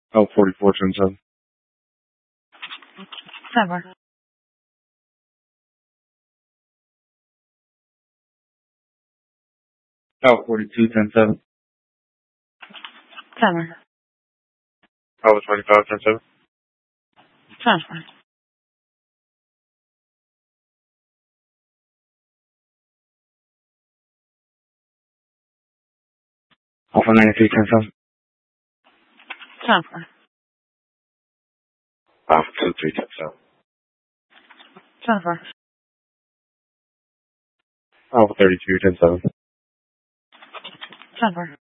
Oh, 44, 10, 7. Trevor. Oh, 42, 10, 7. Trevor. Oh, 25, 10, 7. Transfer. Alpha 93, 10, 7. Transfer. Alpha 2, 3, 10, 7. Transfer. Alpha 32, 10, 7. Transfer.